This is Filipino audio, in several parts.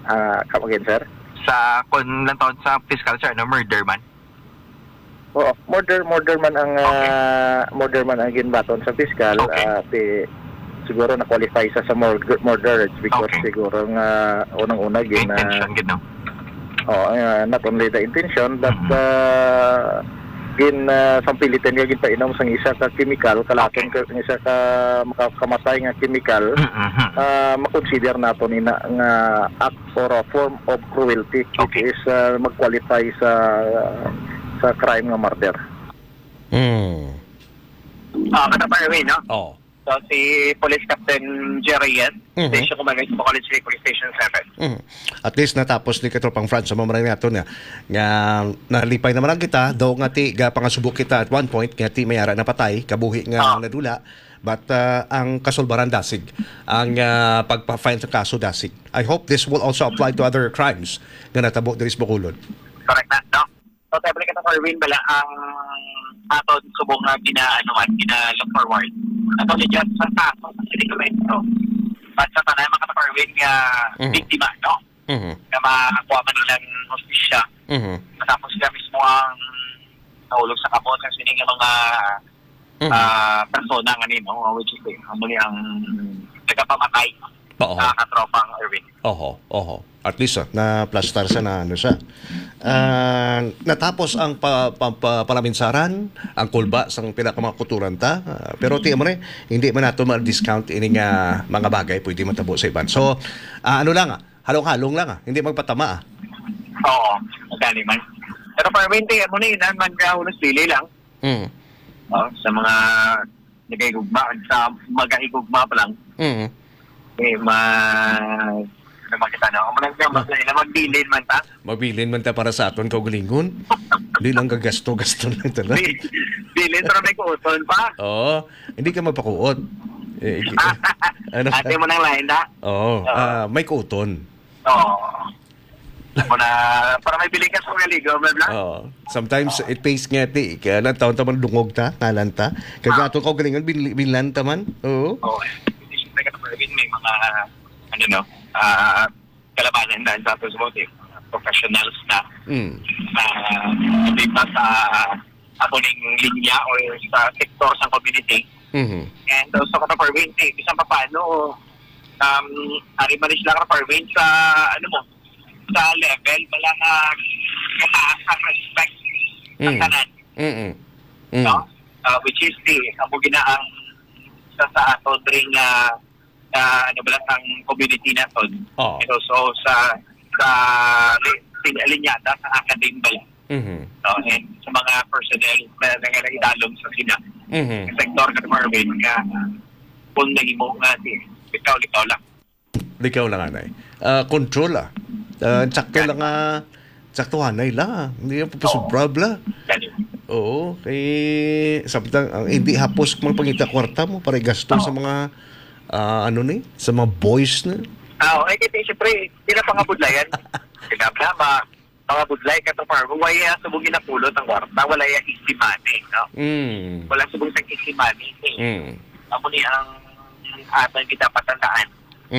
Come again, sir? Sa kung lang taon sa fiscal sir, no, murder man. Oo, murder man ang murder man ang ginbaton sa fiscal. Siguro na qualify sa murder because siguro nga unang-una Intention gid no. Not only the intention but sampilitan niya gid painom sang isa ka chemical kalaton ka isa ka makakamatay nga chemical makonsider nato ni nga act or a form of cruelty which is mag-qualify sa crime nga murder. Kada Parwin, no? Oh. So, si Police Captain Jerry Yen, Station Commander sa Bacolod City Police Station 7. At least natapos ni Katropang France sa mamarang nato nga nalipay naman ang kita, daw nga ti pangasubok kita at one point, nga ti mayara na patay, kabuhi nga nadula, but ang kasulbaran dasig, ang pagpa-find sa kaso dasig. I hope this will also apply to other crimes nga natabo diri sa Bacolod. Correct na, no? So, sabi ka na Parwin, bala ang aton subong na gina-look forward. Ato ni John sa taso sa sinikamento. At sa tanay mga Parwin nga biktima, no? Na makakuha man nilang hostisya. Matapos sila mismo ang nahulog sa kamot ng sining mga persona nga nino, which is ang nagpapamatay sa katropang Erwin. At least na-plastar sa na ano siya. Natapos ang palaminsaran, ang kulba sang pinakamakuturan ta. Pero tiyan mo na, hindi man nato ma-discount ini nga mga bagay pwede matabo sa iban. So, halong-halong lang hindi magpatama Oo, magani man. Pero Parwin, tiyan mo na yun, magkahulos dili lang. Sa mga nagahigugma, sa magahigugma pa lang. Makita na ako magbilin man ta. Mabilin man ta para sa aton kaugalingon. Hindi lang gagasto-gasto lang talaga. Bilin pero may kuuton pa. Hindi ka mapakuot. Ate mo nang lain na. May kuuton. Para may bilin ka sa ligo, bla. Sometimes it pays nga ti. Kaya lang taon taman dungog ta, nalan ta. Kaya aton kaugalingon binlan taman. Siyempre ka may mga kalabanan na sa ato sa professionals na diba sa apuning linya o sa sektor sa community. And also ka Parwin, isang paano ari manis lang ka Parwin sa sa level wala na mataas ang respect sa tanan. Which is ang ginaang sa ato ring ang community naton. So sa linyada sa academic bala. And sa mga personnel na nangangailangan sa sina. Sektor ka Marvin nga kung nahimo nga likaw lang. Likaw lang anay. Control sakto lang saktuhanay lang. Hindi yung papasobrab lang. Kay samtang hindi hapos kung pangita kwarta mo para gasto sa mga sa mga boys na. Siyempre, pinapangabudlayan. Pinapama, pangabudlay ka ito parang wala subong ginapulot ang warta, wala yung easy money, no? Wala subong sa easy money. Amo ni ang atin kita patandaan.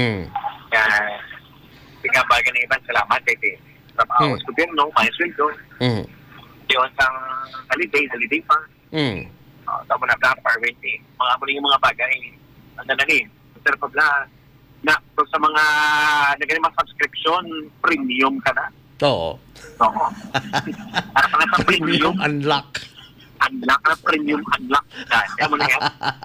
Kaya baga ng ibang salamat kay trabaho sa gobyerno, may sweldo. Yun sang holiday pa. Tama na Parwin, mga amo yung mga bagay. Ang Sir Pabla, so sa mga nagalimang subscription, premium ka na. Para sa premium unlock. Unlock na premium unlock. Kaya mo na yan.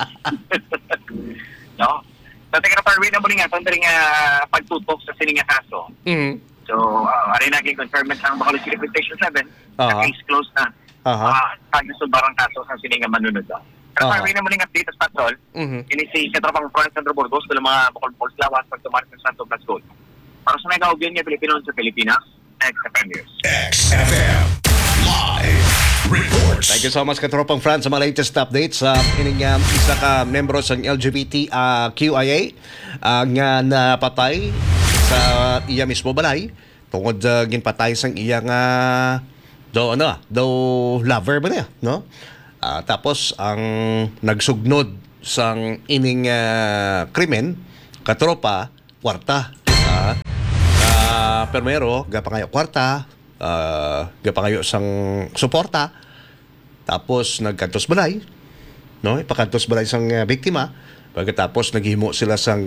No? So, teka na Parwin na mo nga, ito nga pagtutok sa sininga kaso. So, aray naging confirmed ang Bacolod City Police Station 7, case closed na. Pag-nasulbarang kaso sa sininga manunod. Pero Parwin na mo nga update sa patrol, inisi sa Tropang France Sandro Burgos, dala mga Bacolod Falls Lawas, pagtumaris ng Santo Blas Gold. Para sa nag-augyan niya Pilipino sa Pilipinas, XFM News. XFM Live Reports. Thank you so much Katropang France sa mga latest updates sa ining isa ka membro sa LGBT QIA nga napatay sa iya mismo balay tungod ginpatay sang iya nga daw lover ba niya, no? Tapos ang nagsugnod sang ining krimen katropa kwarta permero gapangayo kwarta, gapangayo sang suporta, tapos nagkantos balay, no? Ipakantos balay sang biktima. Pagkatapos naghimo sila sang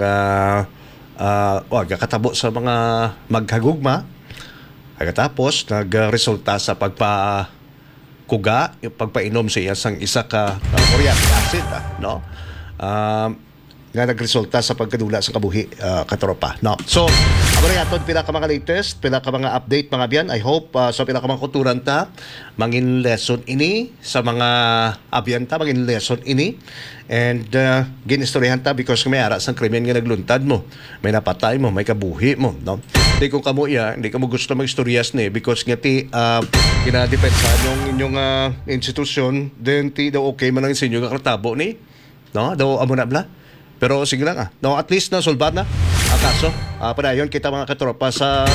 katabo sa mga maghagugma. Pagkatapos nagresulta sa pagpakuga, yung pagpainom sa iya sang isa ka uric acid, no? Nga nagresulta sa pagkadula sa kabuhi, katropa, no? So amo rin aton pila ka mga latest, pila ka mga update mga biyan. I hope sa pila ka mga kuturan ta mangin lesson ini sa mga abyanta, mangin lesson ini, and ginistoryahan ta because may ara sang krimen nga nagluntad mo, may napatay mo, may kabuhi mo, no? Hindi kung kamo hindi ka mo gusto mag-istoryas ni because nga ti kinadepensahan yung inyong institusyon, then ti daw okay man ang inyo kakatabo ni, no? Daw amo na bla. Pero sige lang no, at least na solbad na ang kaso. Padayon kita mga katropa sa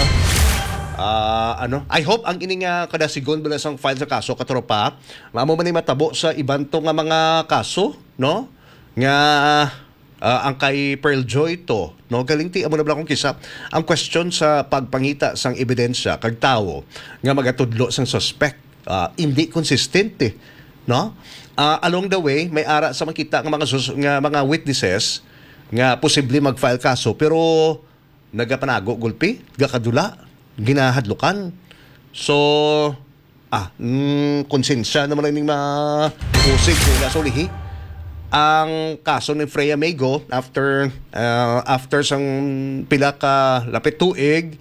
I hope ang ining kadasigon bala sang file sa kaso katropa, maamo man ni matabo sa iban to nga mga kaso, no? Nga ang kay Pearl Joy to, no? Galing amo na bala kong kisa ang question sa pagpangita sang ebidensya kag tawo nga magatudlo sang suspect, hindi consistent no? Along the way may ara sa makita ng mga witnesses nga posible mag-file kaso pero nagapanago gulpi, gakadula, ginahadlukan. So konsensya naman ning usig nila sulihi ang kaso ni Freya Mego after sang pila ka lapit tuig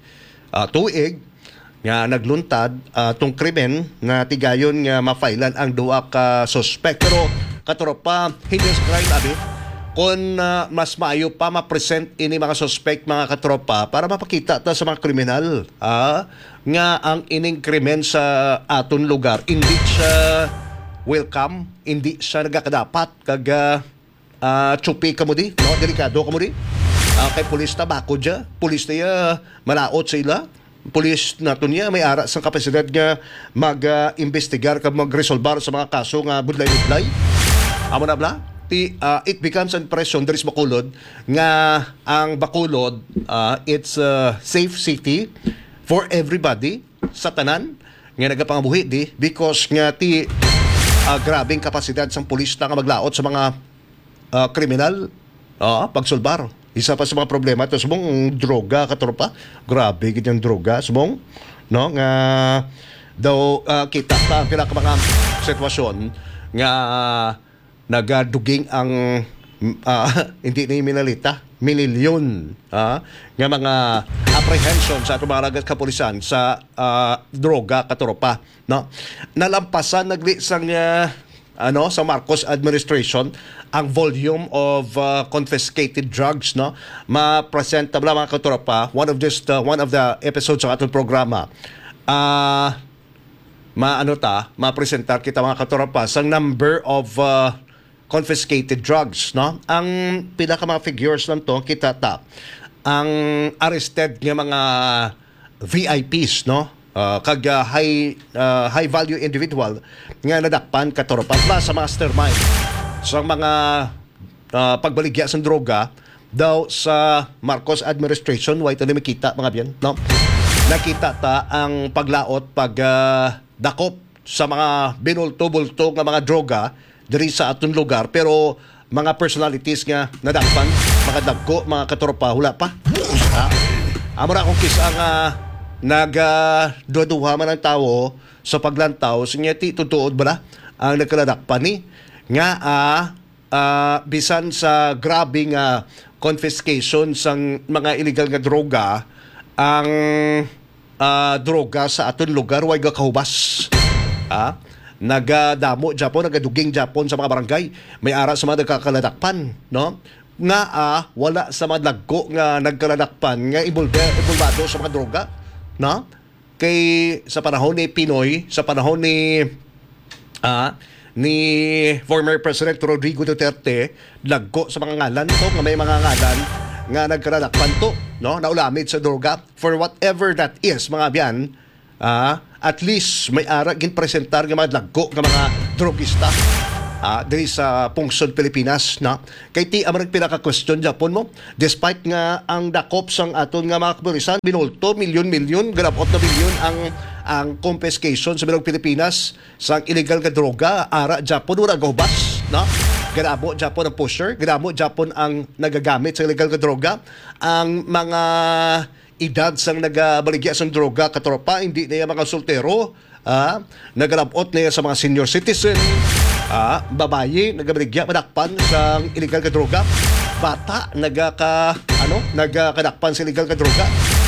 nga nagluntad tong krimen na tigayon nga mafailan ang duwa ka suspect. Pero katropa, heinous crime abi kung mas maayo pa ma-present ini mga suspect mga katropa para mapakita ta sa mga kriminal nga ang ining krimen sa aton lugar hindi siya welcome, hindi siya nagakadapat kag chupi ka mo di, no? Delikado ka mo di. Kay pulis tabako dya, pulis na malaot sa ila, pulis nato niya may ara sa kapasidad nga mag-investigar kag mag-resolbar sa mga kaso nga budlay-budlay. Amo na bla? It becomes an impression there is Bacolod nga ang Bacolod it's a safe city for everybody sa tanan nga nagapangabuhi di because nga grabing kapasidad sang pulis na nga maglaot sa mga kriminal pagsulbar. Isa pa sa mga problema ito sumong droga katropa, grabe ganyang droga sumong, no? Nga daw kita pa pila ka mga sitwasyon nga nagaduging ang hindi na minalita milyon nga mga apprehension sa atong mga lagat kapulisan sa droga katropa, no? Nalampasan nagli sang sa Marcos administration ang volume of confiscated drugs, no? Ma-present tabla mga katropa one of the episodes sa atong programa ma-presentar kita mga katropa sang number of confiscated drugs, no? Ang pila ka mga figures lang to kita ta ang arrested nga mga VIPs, no? Kag high value individual nga nadakpan katropa sa mastermind sa mga pagbaligya sa droga daw sa Marcos administration. Why ito na makita mga biyan, no? Nakita ta ang paglaot dakop sa mga binulto-bulto nga mga droga diri sa atong lugar pero mga personalities nga nadakpan mga dagko mga katropa hula pa amo na akong kisa nga nagduduha man ang tao sa paglantaw sinyati tutuod ba na ang nagkaladakpan ni nga bisan sa grabing confiscation sang mga illegal nga droga ang droga sa aton lugar way gakahubas nagadamo Japon, nagaduging Japon sa mga barangay may ara sa mga nagkakaladakpan, no? Nga wala sa mga dagko nga nagkaladakpan nga ibulbado sa mga droga, no? Kay sa panahon ni Pinoy, sa panahon ni former President Rodrigo Duterte, dagko sa mga ngalan to nga may mga ngalan nga nagkaladakpan to, no? Naulamit sa droga for whatever that is mga biyan. At least may ara ginpresentar ng mga dagko ng mga drogista diri sa pungsod Pilipinas na kay ti amang pinaka-question Japon mo despite nga ang dakop sang aton nga mga kapulisan binulto milyon grabot na bilyon ang confiscation sa bilog Pilipinas sa illegal nga droga ara Japon ura gahubas no grabo Japon ang pusher grabo Japon ang nagagamit sa illegal nga droga ang mga edad sang nagabaligya sang droga katropa hindi na mga soltero nagrabot na sa mga senior citizen babayi nagabaligya madakpan sa illegal ka droga bata nagakadakpan sa illegal ka droga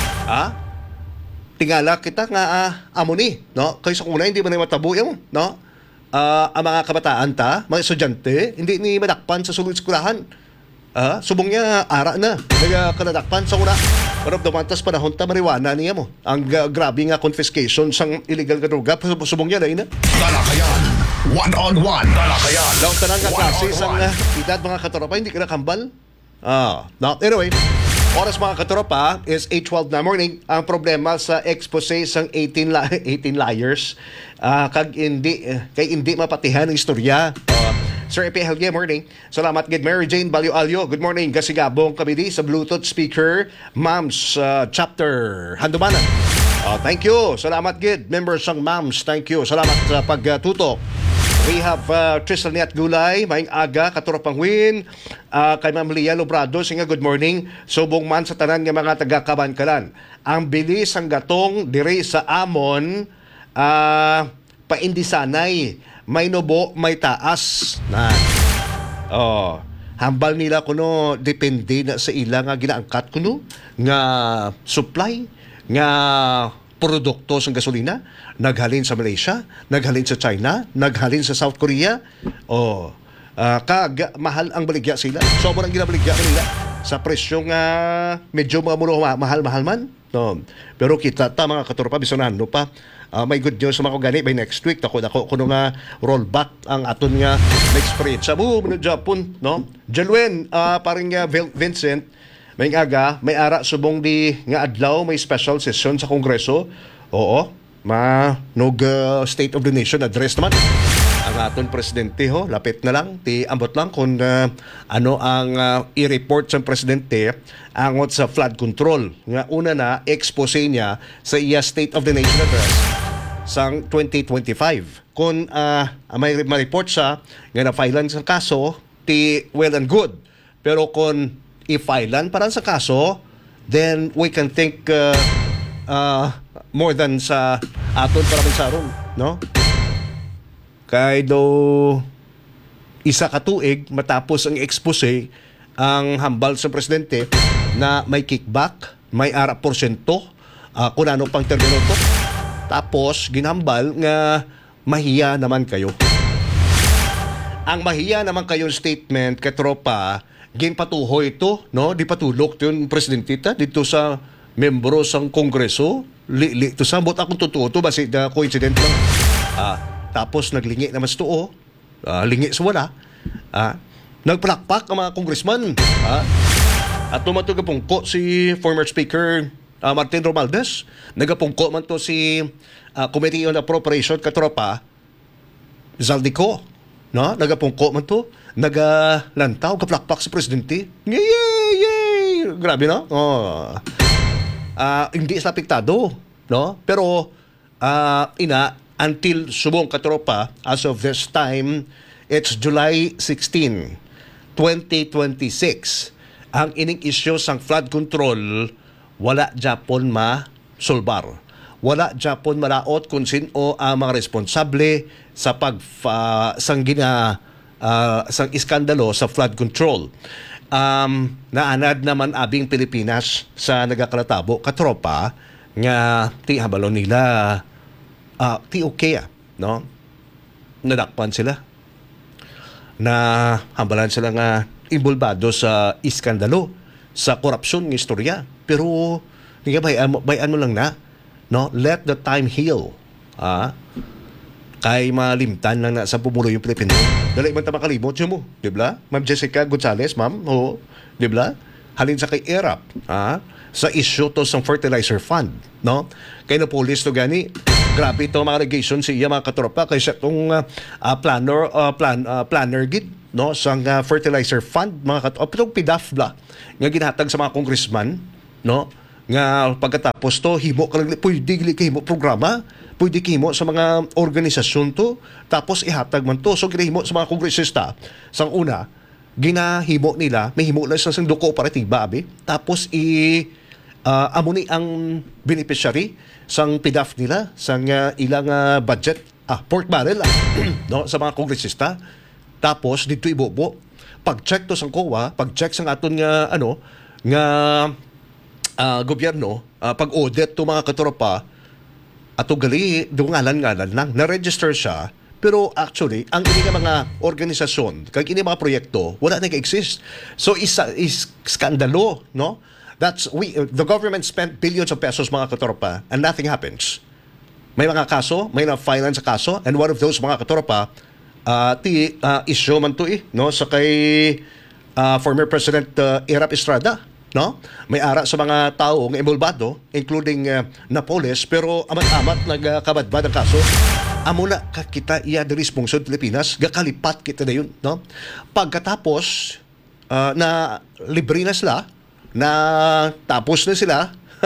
tingala kita nga amo ni no kaysa kung hindi man matabuyan no ang mga kabataan mga estudyante hindi ni madakpan sa sulod eskwelahan subong niya ara na nagakadakpan sa una pero dumantas panahon ta mariwana niya mo ang grabe nga confiscation sang illegal ka droga subong niya na Talakayan. One-on-one. Talakayan. daw tanang nga klase sang edad mga katropa hindi ka nakambal no anyway oras mga katropa is 8:12 na morning. Ang problema sa expose sang 18 liars kag hindi mapatihan ang istorya. Sir Epi Helge, morning. Salamat gid Mary Jane Balyo-Alyo. Good morning. Gasigabong kami di sa Bluetooth speaker Moms chapter Handumanan. Thank you. Salamat gid members sang Moms. Thank you. Salamat sa pagtutok. We have Tristan Niat Gulay, Maing Aga, Katurapang Win, kay Ma'am Lia Lobrado, singa good morning. Subong man sa tanan nga mga taga-Kabankalan. Ang bilis ang gatong diri sa Amon, paindisanay, may nubo, may taas. Hambal nila kuno depende na sa ila nga ginaangkat kuno nga supply, nga produkto sa gasolina, naghalin sa Malaysia, naghalin sa China, naghalin sa South Korea. Kag mahal ang baligya sila. So mo nang ginabaligya nila sa presyo nga medyo mahal man. No. Pero kita ta mga katropa bisonan no pa. May good news sa mga gani by next week kuno nga rollback ang aton nga next experience sa Japon no. Jalwen paring Vincent may aga, may ara subong di nga adlaw, may special session sa Kongreso. Oo, State of the Nation address naman. Ang aton presidente lapit na lang, ambot lang kung ano ang i-report sa presidente angot sa flood control. Nga una na, expose niya sa iya State of the Nation address sang 2025. Kung may report sa nga na-filean sa kaso, well and good. Pero kung i-filean para sa kaso, then we can think more than sa aton para sa aron, no? Kay do isa ka tuig matapos ang expose ang hambal sa presidente na may kickback, may ara porsyento, kung ano pang termino to. Tapos ginhambal nga mahiya naman kayo. Ang mahiya naman kayong statement katropa ginpatuhoy ito, no? Di patulok yung presidente dito sa membro sang Kongreso. Ito sa bot akong totoo to basi na coincident lang. Tapos naglingi naman sa tuo. Lingi sa wala. Nagpalakpak ang mga congressman. At tumatog pungko si former Speaker Martin Romualdez. Nagapungko man to si Committee on Appropriation katropa Zaldico. No? Nagapungko man to. Nagalantaw, kaplakpak sa presidente. Yay! Grabe, no? Hindi sa apektado, no? Pero, until subong katropa, as of this time, it's July 16, 2026. Ang ining issue sang flood control, wala Japon ma-solbar. Wala Japon malaot kung sino ang mga responsable sa sang iskandalo sa flood control. Naanad naman abing Pilipinas sa nagakalatabo katropa nga ti habalon nila ti okay no? Nadakpan sila na hambalan sila nga involvado sa iskandalo sa korupsyon ng istorya. Pero bayan mo lang na no? Let the time heal. Kay malimtan lang na sa pumulo yung Pilipino. Dali man ta makalimot siya mo, di ba? Ma'am Jessica Gonzalez, ma'am, di ba? Halin sa kay ERAP, sa issue to sa fertilizer fund, no? Kay na police to gani, Grabe ito mga allegation siya mga katropa kaysa itong planner gid no sang fertilizer fund mga katropa itong PDAF bla nga ginhatag sa mga congressman no nga pagkatapos to himo ka pwede ka himo programa pwede ka himo sa mga organisasyon to tapos ihatag man to so ginahimo sa mga kongresista sang una ginahimo nila may himo lang sa sang kooperatiba abi tapos amo ni ang beneficiary sang PDAF nila sang ilang budget pork barrel no sa mga kongresista tapos dito ibobo pag-check to sang COA pag-check sang aton nga gobyerno pag-audit to mga katropa ato gali dungalan-ngalan lang na-register siya pero actually ang ini nga mga organisasyon kag ini mga proyekto wala nag-exist so is skandalo no. The government spent billions of pesos mga katropa and nothing happens. May mga kaso, may na-finance sa kaso and one of those mga katropa issue man to no sa kay former President Erap Estrada no may ara sa mga tao nga involvado including Napoles pero amat-amat nagkabadbad ang kaso amo na kita iya diri sa pungsod Pilipinas gakalipat kita na yun no pagkatapos na libre na sila na tapos na sila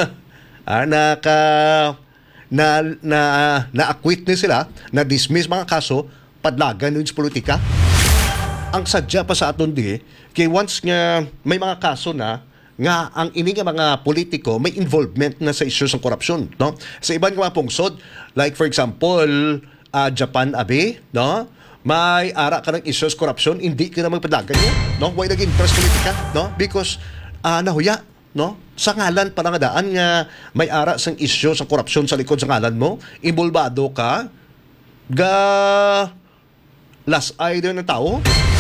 na-acquit na sila na dismiss mga kaso padlagan sa politika ang sadya pa sa aton di kay once nga may mga kaso na nga ang ini nga mga politiko may involvement na sa issues ng korupsyon no sa ibang mga pungsod like for example Japan abi no may ara ka ng issues korupsyon hindi ka na magpadlagan yun no why naging interest politika no because nahuya no sa ngalan pa nga daan nga may ara sang isyu sa korupsyon sa likod sa ngalan mo involvado ka last eye doon ng tao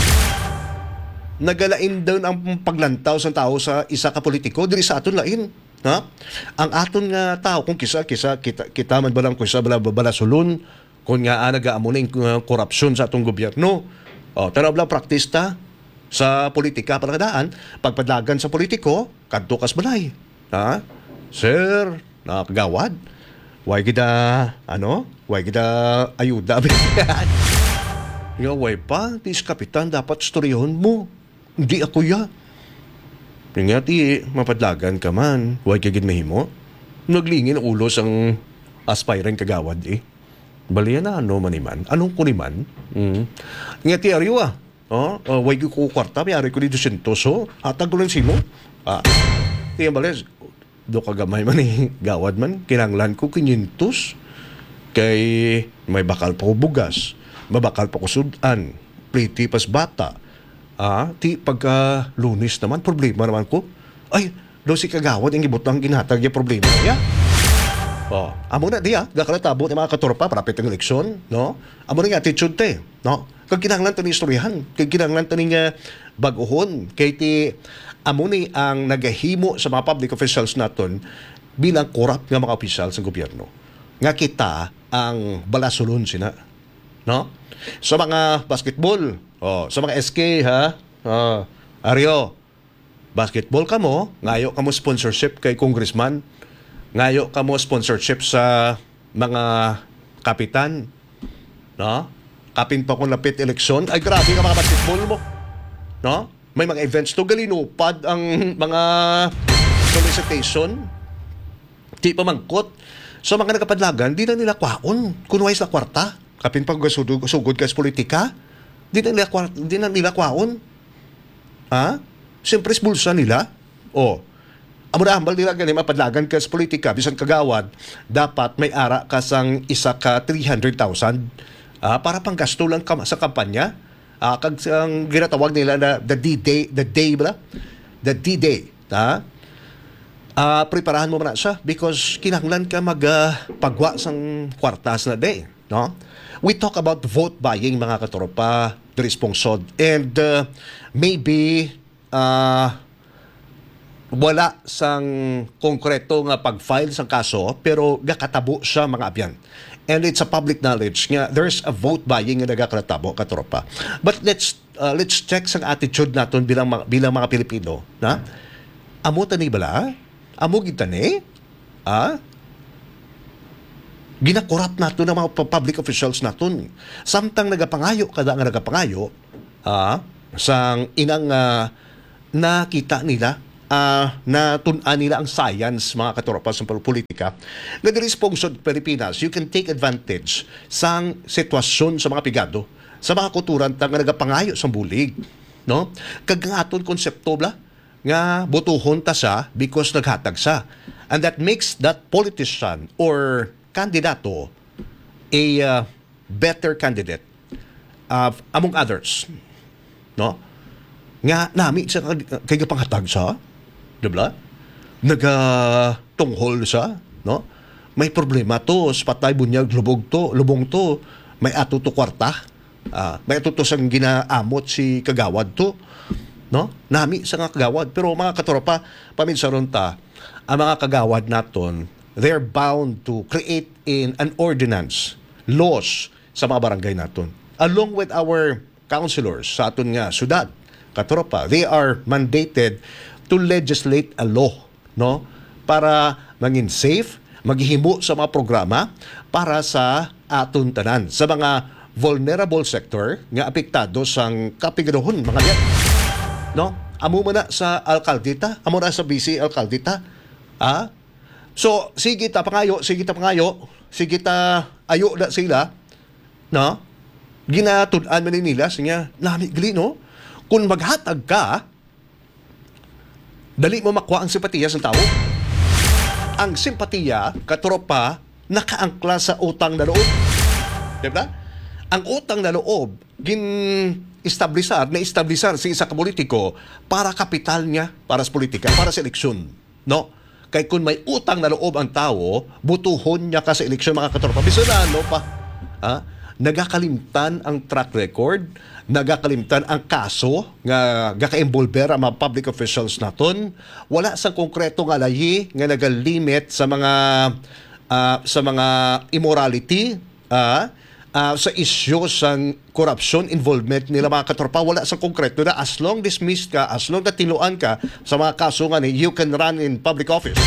nagalain doon ang paglantaw sa tao sa isa ka politiko diri sa aton lain ha ang aton nga tao kung kita man balang kisa balasulon kung nga nagaamo na yung korupsyon sa atong gobyerno tanaw lang praktista sa politika pangadaan pagpadlagan sa politiko kadto kas balay ha sir nakagawad why kita ayuda nga way pa tis kapitan dapat storyohon mo hindi ako ya nga ti mapadlagan ka man why kagid mahimo naglingin ulo sang aspirant kagawad balian na maniman anong kuniman nga ti ariwa way ko kwarta, may ari ko dito 200 so, hatag ko lang sino. Tiyan balas, do kagamay man gawad man, kinanglan ko 500, kay may bakal pa ko bugas, mabakal pa ko sudan, pliti pas bata. Ti pagka lunis naman, problema naman ko. Ay, do si kagawad, ang gibutang ginhatag yung problema niya. Amo na diya, gakalatabo ng mga katorpa, parapit ng eleksyon, no? Amo na yung attitude te, no? Kag kinahanglan to ni istoryahan, kag kinahanglan to ni baguhon, kay ti amo ni ang nagahimo sa mga public officials naton bilang corrupt nga mga opisyal sa gobyerno. Nga kita ang balasulon sina, no? Sa mga basketball, sa mga SK ha, Aryo, basketball ka mo, ngayo ka mo sponsorship kay congressman, ngayo ka mo sponsorship sa mga kapitan, no? Kapin pa kung lapit eleksyon, ay grabe ka mga basketball mo. No? May mga events to, galinupad ang mga solicitation. Di pa mangkot. So mga nagkapadlagan, di na nila kwaon. Kunway sa kwarta. Kapin pa kung sugod ka sa politika, di na nila kwaon. Siyempre, bulsa nila. Amurahambal nila ganyan, mapadlagan ka sa politika, bisan kagawad, dapat may ara ka sang isa ka 300,000 para pang gasto lang sa kampanya. Kag ang ginatawag nila na the D-Day, the D-Day. Preparahan mo na siya because kinahanglan ka magpagwa sang kwartas na day. No? We talk about vote buying mga katropa, the responsod, and maybe wala sang konkreto nga pag-file sang kaso pero gakatabo siya mga abyan. And it's a public knowledge nga there's a vote buying nga nagakatabo katropa. But let's check sang attitude naton bilang mga Pilipino, na amo tani bala? Amo gid tani? ginakorap nato ng mga public officials naton. Samtang nagapangayo kada nga nagapangayo sang inang nakita nila na tun-an nila ang science, mga katropa sa politika, na diri sa pungsod Pilipinas, you can take advantage sang sitwasyon sa mga pigado, sa mga kulturan nga nagapangayo sa bulig, no? Kag nga aton konsepto bla nga butuhon ta sa because naghatag sa, and that makes that politician or kandidato a better candidate among others, no? Nga nami sa kay panghatag sa, diba? Nagatunghol sa, no? May problema to, sa patay bunyag lubong to, may ato to kwarta, may ato to sang ginaamot si kagawad to, no? Nami sa nga kagawad, pero mga katropa, paminsaron ta, ang mga kagawad naton, they're bound to create an ordinance, laws sa mga barangay naton. Along with our councilors sa aton nga syudad, katropa, they are mandated to legislate a law, no? Para maging safe, maghihimo sa mga programa para sa aton tanan, sa mga vulnerable sector nga apektado sang kapigaduhon mga yan, no? Amo man na sa alkaldita, amo na sa vice alkaldita, So, sige ta pangayo, sige ta ayo na sila, no? Ginatun-an man nila siya, lami gali, no? Kung maghatag ka, dali mo makuha ang simpatiya sa tao. Ang simpatiya, katropa, nakaangkla sa utang na loob. Diba? Ang utang na loob, na-establisar sa isa ka politiko para kapital niya, para sa politika, para sa eleksyon. No? Kaya kung may utang na loob ang tao, butuhon niya ka sa eleksyon, mga katropa. Bisanano pa, nagakalimtan ang track record, nagakalimtan ang kaso nga gaka-involver ang mga public officials naton. Wala sa konkreto nga lahi nga nagalimit sa mga immorality, sa issue sang corruption involvement nila, mga katropa. Wala sa konkreto na as long dismissed ka, as long na tinuan ka sa mga kaso nga ni, you can run in public office.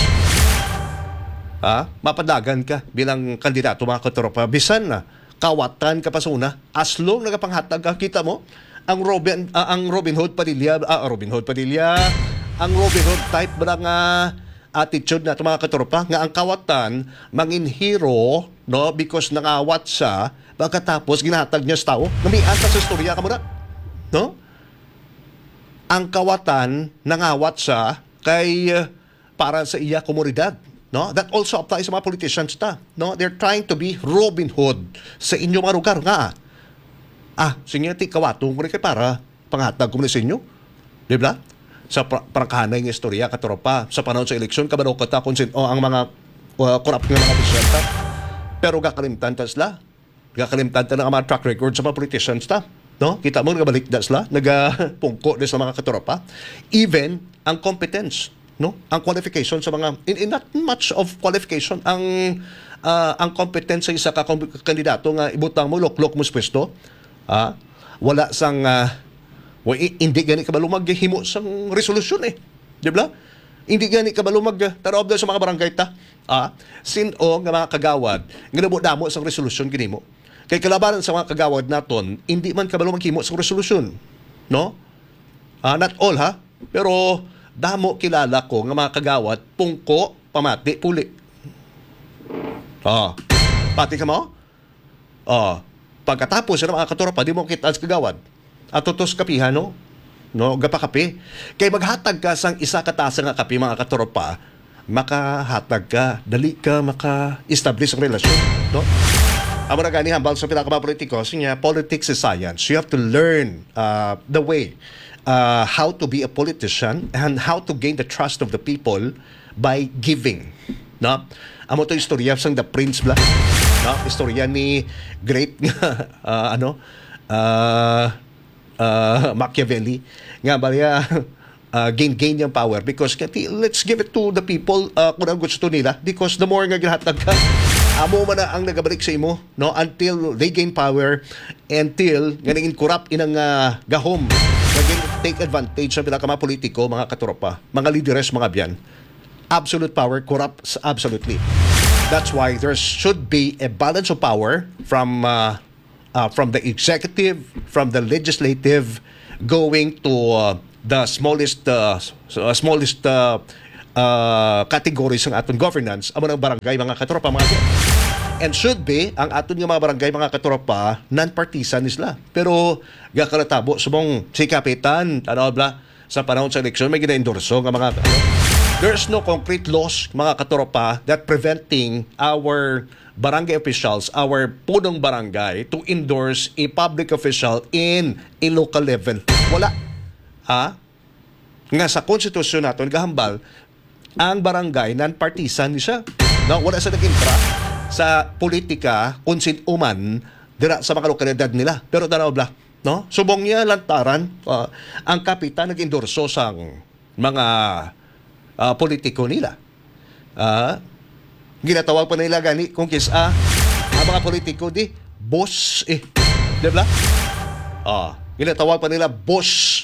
Mapadagan ka bilang kandidato, mga katropa. Bisan na kawatan ka pa suna, as long nagapanghatag ka, kita mo ang Robin Hood Padilla, ang Robin Hood type ba nga attitude na mga katropa, nga ang kawatan mangin hero, no, because nangawat sa pagkatapos ginatag niya sa tao, namian ka sa istorya ka muna, no? Ang kawatan nangawat sa kay para sa iya komunidad, no? That also applies sa mga politicians ta, no? They're trying to be Robin Hood sa inyong mga lugar nga. Sige ti kawatong ko kay para panghatag ko sa inyo, di ba? Sa prangkahanay ng istorya, katropa, sa panahon sa eleksyon, kabalo ka ta kung ang mga corrupt nga mga opisyal ta. Pero gakalimtan ta sila. Gakalimtan ta ng mga track record sa mga politicians ta. No? Kita mo, nagabalik da sila, nagapungko sa mga katropa. Even ang competence, no? Ang qualification sa mga, in not much of qualification, ang competence sa isa ka kandidato nga ibutang mo, loklok mo sa pwesto, wala sang hindi gani kabalo maghimo sang resolusyon di ba? Hindi gani kabalo magtarob sa mga barangay ta. Sino nga mga kagawad nga nabudamo sang resolusyon gini mo. Kay kalabanan sa mga kagawad naton, hindi man kabalo maghimo sang resolusyon, no? Not all pero damo kilala ko nga mga kagawad pungko pamati puli. Pati ka mo? Pagkatapos ng mga katropa, di mo kita sa kagawad. At tutos kapihan, no? Gapakapi. Kay maghatag ka sang isa katasa nga kapi, mga katropa, makahatag ka, dali ka maka-establish ang relasyon, no? Amo na gani hambal sa pinaka politiko, siya politics is science. You have to learn the way how to be a politician and how to gain the trust of the people by giving, no? Amo to istorya sang The Prince bla, no? Istorya ni great Machiavelli nga baya gain yung power because let's give it to the people kung ang gusto nila, because the more nga gihatag ka, amo man na ang nagabalik sa imo, no, until they gain power, until nga naging corrupt inang gahom, naging take advantage sa pinaka mga politiko, mga katropa, mga leaders, mga biyan. Absolute power corrupts absolutely. That's why there should be a balance of power from the executive, from the legislative, going to the smallest categories ng aton governance, amo ng barangay mga katropa mga kaya. And should be ang aton nga mga barangay mga katropa non-partisan isla. Pero gakalatabo subong si kapitan bla sa panahon sa eleksyon may gina-endorso nga mga there's no concrete laws mga katropa that preventing our barangay officials, our punong barangay to endorse a public official in a local level. Wala. Nga sa konstitusyon naton gahambal ang barangay non-partisan siya. No, wala sa nag-intra sa politika kung sin-uman dira sa mga lokalidad nila. Pero tanaw bla, no? Subong niya lantaran ang kapitan nag-endorso sang mga politiko nila. Ginatawag pa nila gani kung kisa ang mga politiko di boss di ba? Ginatawag pa nila boss.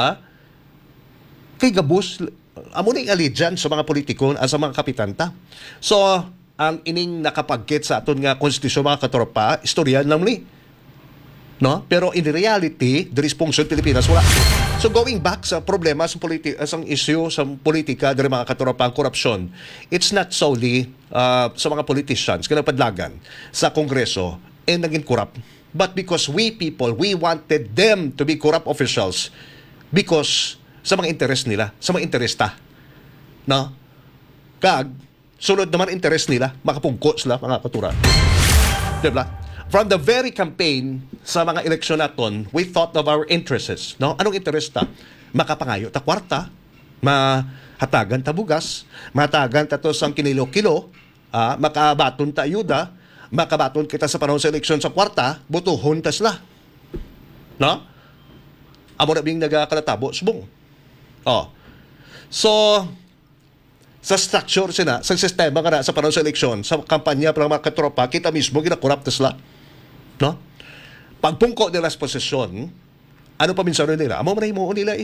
Kay gabos amo ning allegiance sa mga politiko at sa mga kapitanta. So ang ining nakapagkit sa aton nga konstitusyon mga katropa, istorya lang ni. No? Pero in reality, the responsibility Pilipinas wala. So going back sa problema sa issue sa politika diri mga katropa ang korupsyon, it's not solely sa mga politicians kanang padlagan sa Kongreso naging corrupt. But because we people, we wanted them to be corrupt officials because sa mga interest nila, sa mga interesta. No? Kag sunod naman interest nila, makapungko sila mga katura. Diba? From the very campaign sa mga eleksyon naton, we thought of our interests. No? Anong interest ta? Makapangayo ta kwarta, mahatagan ta bugas, mahatagan ta to sang kinilo-kilo, makabaton ta ayuda, makabaton kita sa panahon sa eleksyon sa kwarta, butuhon ta sila. No? Amo na bing nagakalatabo, subong. So, sa structure sila, sa sistema ka na sa panahon sa eleksyon, sa kampanya para mga katropa, kita mismo ginakorrupt sila. No? Pagpungko nila sa posisyon, ano pa minsan nila? Amo man himuon nila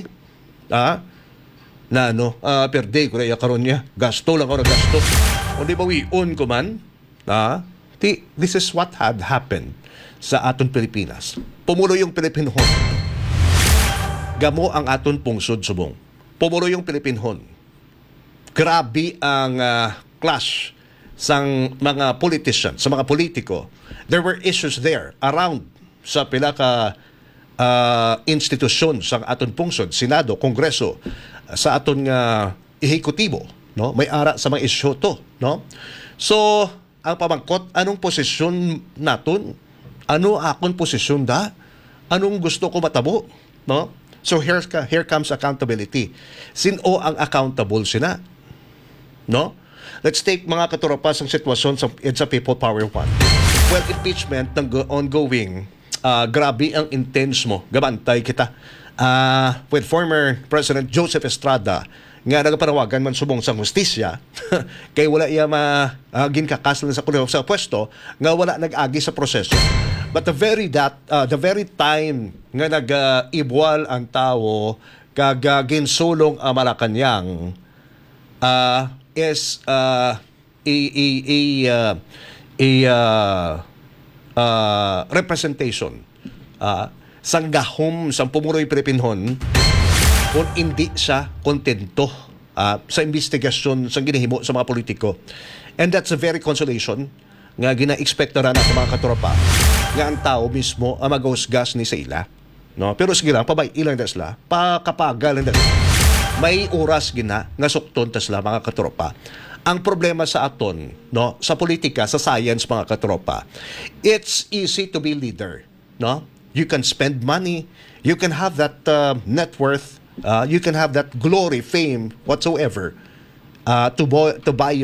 per day ko na karon niya, gasto lang ako na gasto. O di ba wion ko man? This is what had happened sa aton Pilipinas. Pumulo yung Pilipinhon. Gamo ang aton pungsod subong. Pumulo yung Pilipinhon. Grabe ang clash sang mga politicians, sa mga politiko. There were issues there around sa pila ka institusyon sa aton pungsod, Senado, Kongreso, sa aton ehekutibo, no? May ara sa mga isyu to, no? So, ang pamangkot, anong posisyon naton? Ano akong posisyon da? Anong gusto ko matabo, no? So here comes accountability. Sino ang accountable sina? No? Let's take mga katropa sa sitwasyon sa People Power 1. Well, impeachment ng ongoing, grabe ang intense mo. Gabantay kita. With former President Joseph Estrada, nga nagapanawagan man subong sa hustisya, kay wala iya ginkakaslan sa pwesto, nga wala nag-agi sa proseso. But the very time nga nag-ibwal ang tao, kag ginsulong ang Malacanang, is representation sang gahom sang pumuroy Pilipinhon kung hindi siya kontento sa investigasyon sang ginahimo sa mga politiko. And that's a very consolation nga gina-expect na ng mga katropa nga ang tao mismo ang mag-usgas ni sa ila. No? Pero sige lang, pabay ilang na sila, pakapagal na sila. May oras gina nga sukton ta sila mga katropa. Ang problema sa aton, no, sa politika, sa science mga katropa, it's easy to be leader, no? You can spend money, you can have that net worth, you can have that glory, fame, whatsoever, to buy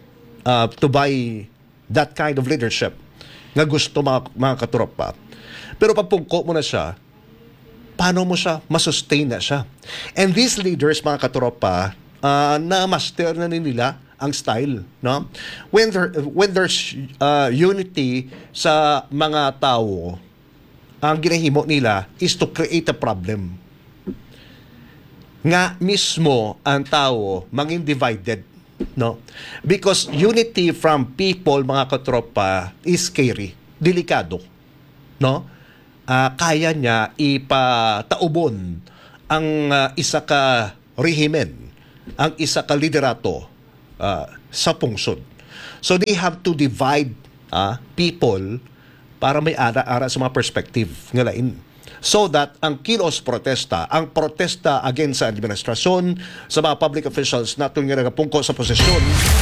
that kind of leadership nga gusto mga katropa. Pero pag pungko mo na siya, paano mo siya masustain na siya? And these leaders, mga katropa, na master na nila ang style, no? When there's unity sa mga tao, ang ginahimo nila is to create a problem. Nga mismo ang tao manging divided. No? Because unity from people, mga katropa, is scary, delikado. No? Kaya niya ipataubon ang isa ka rehimen, ang isa ka liderato sa pungsod. So they have to divide people para may ara-ara sa mga perspective nga lain. So that ang kilos protesta, ang protesta against sa administrasyon, sa mga public officials na itong nagapungko sa posisyon,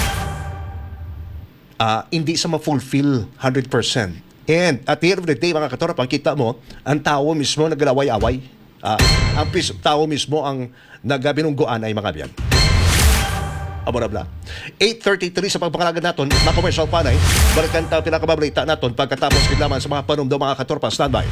hindi sa ma-fulfill 100%. And at the end of the day, mga katorap, ang kita mo, ang tao mismo naglalaway-away. Ang tao mismo ang nagabinungguan ay mga biyan. Abo na bla. 8:33 sa pagpakalagan natin, na commercial panay, balikan tayo pinakababalita natin pagkatapos kailangan sa mga panumdaw mga katorpa. Standby.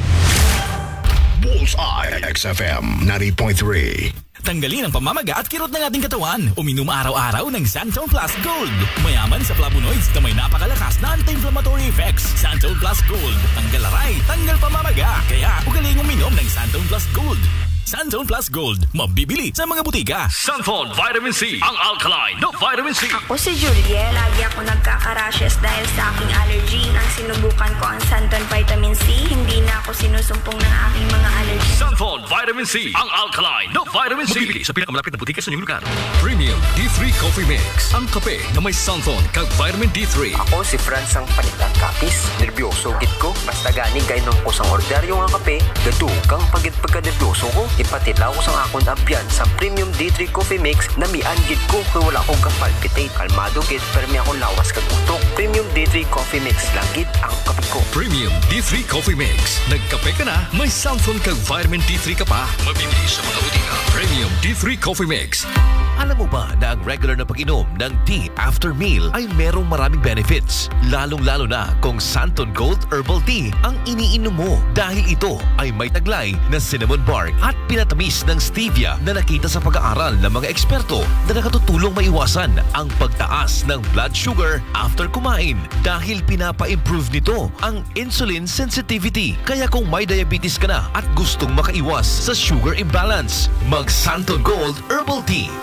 Bullseye XFM 90.3. Tanggalin ang pamamaga at kirot ng ating katawan. Uminom araw-araw ng Santone Plus Gold. Mayaman sa flavonoids na may napakalakas na anti-inflammatory effects. Santone Plus Gold. Tanggal aray, tanggal pamamaga. Kaya ugaling uminom ng Santone Plus Gold. Santone Plus Gold. Mabibili sa mga butika. Santone Vitamin C. Ang alkaline na vitamin C. Ako si Julia. Lagi ako nagkaka-rashes dahil sa aking allergy. Nang sinubukan ko ang Santone Vitamin C, hindi na ako sinusumpong ng aking mga allergy. Santone Vitamin C. Ang alkaline na vitamin C. Mabibili sa pinakamalapit na butika sa inyong lugar. Premium D3 Coffee Mix. Ang kape na may Santone kag vitamin D3. Ako si Franz ang panitang kapis. Nervyoso git ko. Basta gani gainom ko sang orderyo nga kape. Gadukang pagit pagka-nervyoso ko. Ipatilaw ko sang akong abyan sa Premium D3 Coffee Mix na mian git ko kung wala akong kapalpitate. Kalmado git pero may akong lawas kagutok. Premium D3 Coffee Mix lang git ang kape ko. Premium D3 Coffee Mix. Nagkape ka na, may Santone kag vitamin D3 ka pa. Mabibili sa mga butika. Premium D3 Coffee Mix. Alam mo ba na ang regular na pag-inom ng tea after meal ay merong maraming benefits? Lalong-lalo na kung Santone Gold Herbal Tea ang iniinom mo dahil ito ay may taglay na cinnamon bark at pinatamis ng stevia na nakita sa pag-aaral ng mga eksperto na nakatutulong maiwasan ang pagtaas ng blood sugar after kumain dahil pinapa-improve nito ang insulin sensitivity. Kaya kung may diabetes ka na at gustong makaiwas sa sugar imbalance, mag-Santone Gold Herbal Tea.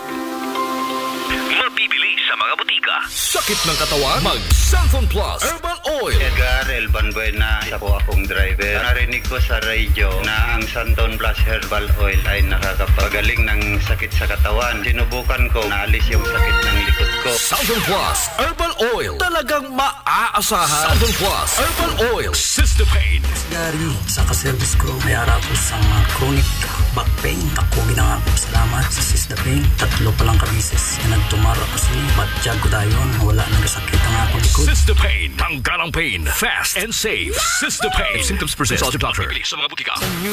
Mabibili sa mga butika. Sakit ng katawan? Mag Santone Plus Herbal Oil. Edgar Elban Buena, isa po akong driver. Narinig ko sa radio na ang Santone Plus Herbal Oil ay nakakapagaling ng sakit sa katawan. Sinubukan ko, naalis yung sakit ng likod ko. Santone Plus Herbal Oil. Talagang maaasahan. Santone Plus Herbal Oil. Sister Pain. Dari sa kaservice ko, may harap ko sa chronic back pain. Ako ginangako salamat sa Sister Pain. 3 pa lang kabisis na nagtumara ko sa batjag ko dayon. Wala nang sakit ang akong likod. Sister Pain. Tanggal ang pain. Fast and safe. Sister Pain. If symptoms persist, consult your doctor. Sa mga butika.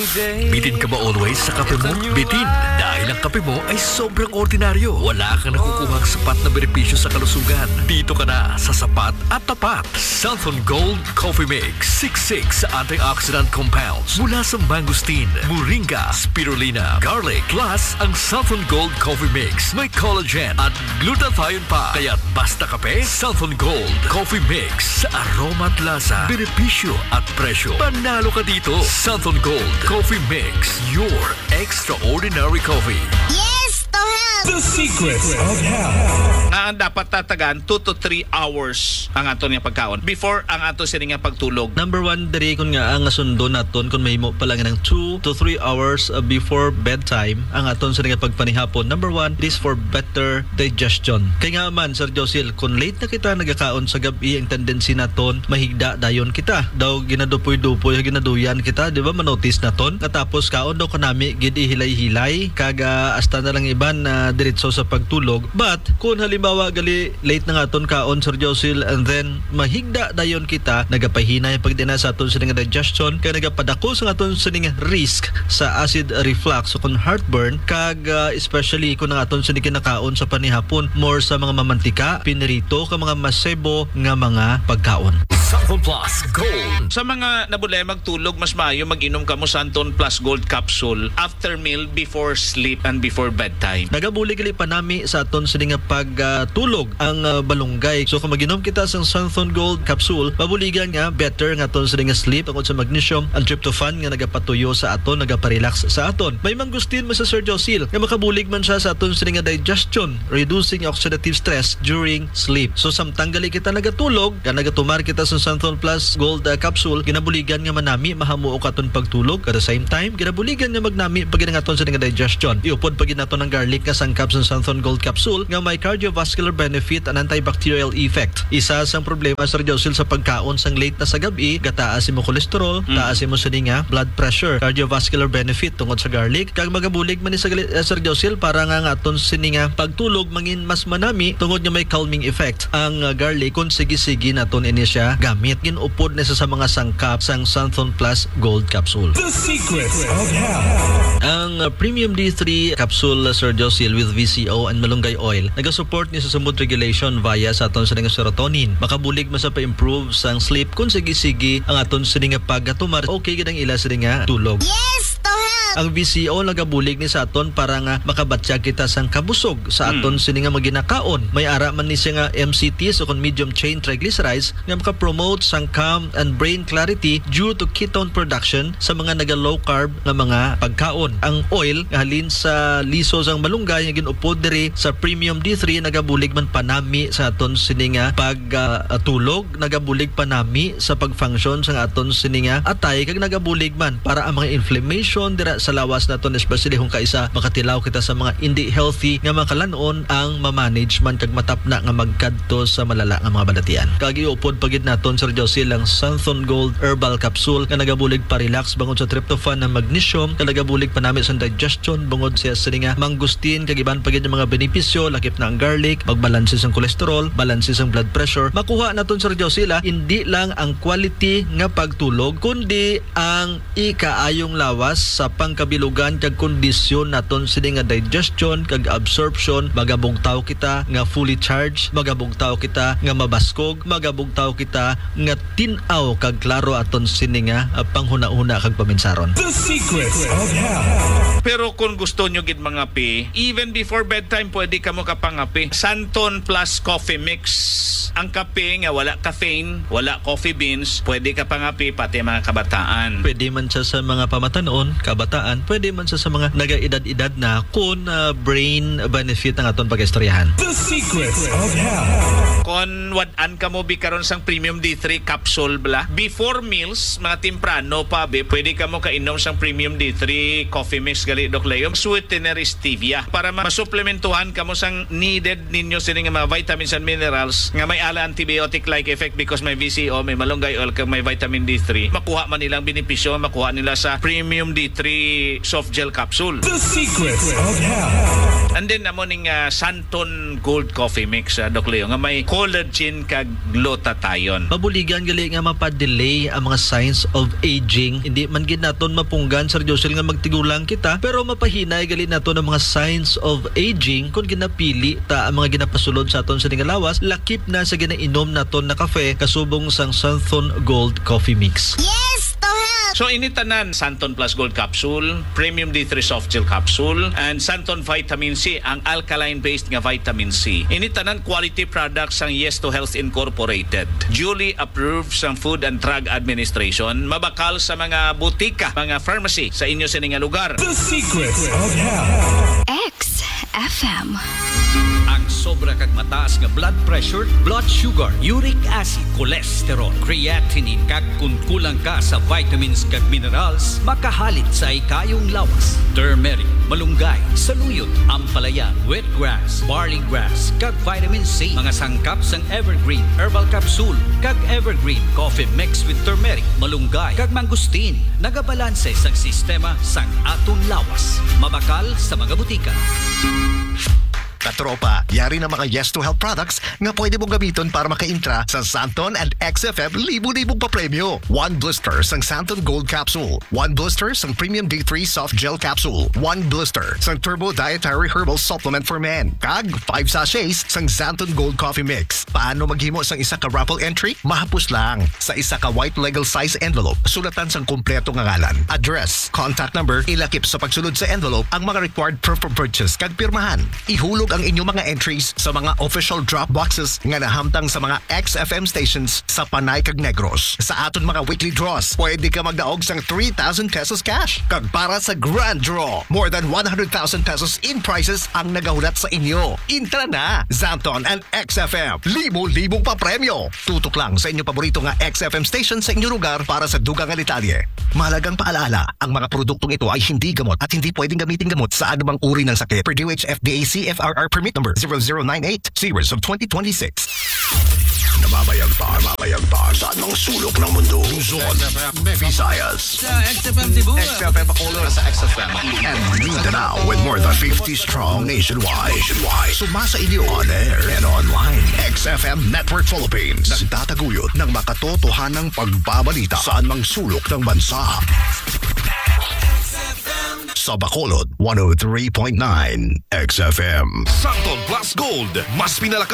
Bitin ka ba always sa kape mo? Bitin. Dahil ang kape mo ay sobrang ordinaryo. Wala kang nakukuhang sapat na benepisyo sa kalusugan. Dito ka na sa sapat at tapat. Santone Gold Coffee Mix. 66 antioxidant compounds mula sa mangosteen, moringa, spirulina, garlic, plus ang Santone Gold Coffee Mix. May collagen at glutathione pa. Kaya't basta kape, Santone Gold Coffee Mix. Sa aroma at lasa, benepisyo at presyo. Panalo ka dito. Santone Gold Coffee Mix. Your extraordinary coffee. Yes, to help! The secrets of health. Dapat tatagan 2 to 3 hours ang ato niya pagkaon before ang ato siya nga pagtulog. Number 1, diri kun nga ang asundo naton kun mahimo pa lang ng 2 to 3 hours before bedtime ang aton sa nga pagpanihapon. Number 1, this for better digestion. Kay nga man Sir Josil, kun late na kita nagakaon sa gabi, ang tendency naton mahigda dayon kita. Daw ginadupoy-dupoy, ginaduyan kita, di ba? Manotice naton. Katapos kaon daw kanami gid ihilay-hilay kaga hasta na lang iban na diretso sa pagtulog. But kung halimbawa gali late na nga aton kaon Sir Josil, and then mahigda dayon kita, nagapahinay pagdina sa aton sa nga digestion, kaya nagapadako sa aton sa nga risk sa acid reflux o kung heartburn, kag especially kung ang aton sa kinakaon sa panihapon more sa mga mamantika, pinirito ka mga masebo nga mga pagkaon. Santon Plus Gold. Sa mga nabulay magtulog, mas maayo mag-inom ka mo Santon Plus Gold Capsule after meal, before sleep, and before bedtime. Nagabuli gali pa nami sa aton sa nga pagtulog ang balunggay. So kung mag-inom kita sa Santon Gold Capsule, mabuligan nga better nga aton sa nga sleep tungod sa magnesium and tryptophan nga nagapatuyo sa aton, nagaparelax sa aton. May manggustin mo sa Sir Josil nga makabulig man siya sa aton sa nga digestion, reducing oxidative stress during sleep. So samtang gali kita nagatulog, ka nagatumar kita sa Santon Plus Gold Capsule, ginabuligan nga manami mahamuo ka aton pagtulog. At the same time, ginabuligan nga magnami pag aton sa nga digestion. Iupod pag naton ng garlic nga sangkap sa Santon Gold Capsule nga may cardiovascular benefit and antibacterial effect. Isa sang problema Sir Josil sa pagkaon sang late na sa gabi, gataas mo cholesterol, taas mo sa nga blood pressure, cardiovascular benefit tungod sa garlic. Kag magabulig man ni sa Sir Josil para nga aton sininga pagtulog mangin mas manami tungod nga may calming effect ang garlic kung sige-sige naton ini siya gamit. Ginupod na sa mga sangkap sang Santon Plus Gold Capsule. The Secrets of Health. Ang Premium D3 Capsule Sir Josil with VCO and malunggay oil nagasupport ni sa mood regulation via sa aton sa nga serotonin. Makabulig man sa pa-improve sang sleep kung sige-sige ang aton sa nga pagkatumar okay gid ang ila sa nga tulog. Yes, to help! Ang VCO nagabulig ni sa aton para nga makabatya kita sang kabusog sa aton sini nga maginakaon. May ara man ni siya nga MCT so kon medium chain triglycerides nga maka-promote sang calm and brain clarity due to ketone production sa mga naga-low carb nga mga pagkaon. Ang oil nga halin sa liso sang malunggay nga ginupod diri sa Premium D3 nagabulig man panami sa aton sini nga pagtulog, nagabulig panami sa pag-function sa aton sini nga atay kag nagabulig man para ang mga inflammation dira sa lawas naton, especially kung kaisa makatilaw kita sa mga hindi healthy nga makalanon ang ma-manage man kag matapna nga magkadto sa malala nga mga balatian. Kag iupod pagid naton Sir Josil ang Santon Gold Herbal Capsule nga nagabulig pa-relax bangod sa tryptophan ng magnesium, nga nagabulig pa nami sa digestion bangod sa nga mangustin kag iban pagid mga benepisyo lakip na ang garlic, magbalanse ang cholesterol, balanse ang blood pressure. Makuha naton Sir Josil hindi lang ang quality nga pagtulog kundi ang ikaayong lawas sa pangkabilugan kag kondisyon naton sini nga digestion kag absorption. Magabugtaw kita nga fully charged, magabugtaw kita nga mabaskog, magabugtaw kita nga tin-aw kag klaro aton sini nga panghuna-huna kag paminsaron. The Secrets of Health. Pero kung gusto nyo gid mga pi, even before bedtime pwede ka mo kapangapi. Santon Plus Coffee Mix. Ang kape nga wala caffeine, wala coffee beans, pwede ka pangapi pati mga kabataan. Pwede man siya sa mga pamatanon, kabataan, pwede man siya sa mga naga-edad-edad na kung brain benefit ang aton pag-istoryahan. The Secrets of Health. Kung wadan ka mo bi karon sang Premium D3 capsule bla, before meals, mga temprano pa be, pwede ka mo kainom sang Premium D3 coffee mix gali Doc Leo, sweetener stevia para masuplementuhan ka mo sang needed ninyo sini nga mga vitamins and minerals nga may ala antibiotic like effect because may VCO, may malunggay oil kag may vitamin D3. Makuha man nilang benepisyo, makuha nila sa Premium D3 soft gel capsule. The Secrets of Health. And then namoning Santon Gold Coffee Mix Doc Leo nga may collagen kag glutathione. Mabuligan gali nga mapadelay ang mga signs of aging. Hindi man gid naton mapunggan Sir Josil nga magtigulang kita, pero mapahinay gali naton ang mga signs of aging kung ginapili ta ang mga ginapasulod sa aton sa lawas lakip na sa ginainom naton na kafe kasubong sang Santon Gold Coffee Mix. Yes, to help! So initanan Santon Plus Gold Capsule, Premium D3 Soft Gel Capsule, and Santon Vitamin C, ang alkaline-based nga vitamin C. Initanan quality products ang Yes to Health Incorporated. Duly approved sa Food and Drug Administration. Mabakal sa mga butika, mga pharmacy sa inyo sa nga lugar. The Secrets of Health. XFM. Ang sobra kag mataas nga blood pressure, blood sugar, uric acid, cholesterol, creatinine kag kung kulang ka sa vitamins kag minerals, makahalit sa ikayong lawas. Turmeric, malunggay, saluyot, ampalaya, wheatgrass, barley grass kag vitamin C. Mga sangkap sang Evergreen Herbal Capsule kag Evergreen Coffee Mix with turmeric, malunggay kag mangustin. Nagabalanse sang sistema sang atong lawas. Mabakal sa mga butika. Katropa, yari ng mga Yes to Health products nga pwede mong gamiton para maka-intra sa Santon and XFM libu-libong papremyo. 1 blister sang Santon Gold Capsule, 1 blister sang Premium D3 Soft Gel Capsule, 1 blister sang Turbo Dietary Herbal Supplement for Men, kag 5 sachets sang Santon Gold Coffee Mix. Paano maghimo sang isa ka raffle entry? Mahapos lang. Sa isa ka white legal size envelope, sulatan sang kumpleto nga ngalan, address, contact number, ilakip sa pagsulod sa envelope ang mga required proof of purchase kag pirmahan. Ihulog ang inyong mga entries sa mga official drop boxes nga nahamtang sa mga XFM stations sa Panay kag Negros. Sa aton mga weekly draws, pwede ka magdaog sang 3,000 pesos cash. Kag para sa grand draw, more than 100,000 pesos in prizes ang nagahulat sa inyo. Intra na! Santon and XFM, libo-libong papremyo. Tutok lang sa inyong paborito nga XFM station sa inyong lugar para sa dugang nga detalye. Mahalagang paalala, ang mga produktong ito ay hindi gamot at hindi pwedeng gamitin gamot sa anumang uri ng sakit. Per DOH-FDA CFRR permit number 0098 series of 2026. Nababayag pa sa anong sulok ng mundo. Luzon, Visayas, Sa XFM Cebu. XFM Bacolod sa XFM. and Mindanao with more than 50 strong nationwide. Sumasa inyo on air and online. XFM Network Philippines. Nagtataguyod ng makatotohanang pagbabalita sa anumang sulok ng bansa. Sa Bacolod, 103.9 XFM. Santon Plus Gold, mas pinalakas